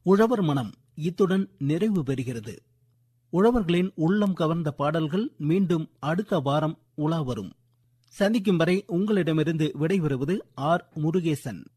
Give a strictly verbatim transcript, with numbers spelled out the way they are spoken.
உழவர் மனம் இத்துடன் நிறைவு பெறுகிறது. உழவர்களின் உள்ளம் கவர்ந்த பாடல்கள் மீண்டும் அடுத்த வாரம் உலா வரும். சந்திக்கும் வரை உங்களிடமிருந்து விடைபெறுவது ஆர் முருகேசன்.